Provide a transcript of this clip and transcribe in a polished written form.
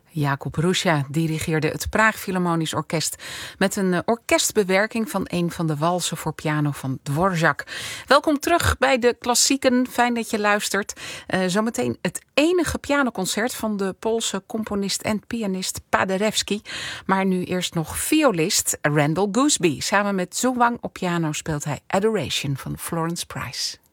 Jakub Hruša dirigeerde het Praag Philharmonisch Orkest met een orkestbewerking van een van de walsen voor piano van Dvorak. Welkom terug bij de klassieken. Fijn dat je luistert. Zometeen het enige pianoconcert van de Poolse componist en pianist Paderewski. Maar nu eerst nog violist Randall Gooseby. Samen met Zhu Wang op piano speelt hij Adoration van Florence Price.